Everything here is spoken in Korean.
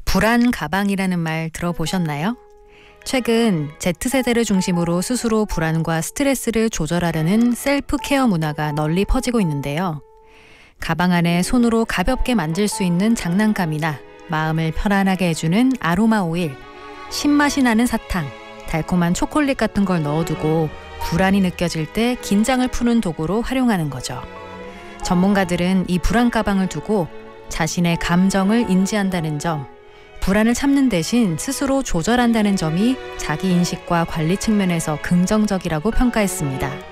불안 가방이라는 말 들어보셨나요? 최근 Z세대를 중심으로 스스로 불안과 스트레스를 조절하려는 셀프 케어 문화가 널리 퍼지고 있는데요. 가방 안에 손으로 가볍게 만질 수 있는 장난감이나 마음을 편안하게 해주는 아로마 오일, 신맛이 나는 사탕, 달콤한 초콜릿 같은 걸 넣어두고 불안이 느껴질 때 긴장을 푸는 도구로 활용하는 거죠. 전문가들은 이 불안 가방을 두고 자신의 감정을 인지한다는 점, 불안을 참는 대신 스스로 조절한다는 점이 자기인식과 관리 측면에서 긍정적이라고 평가했습니다.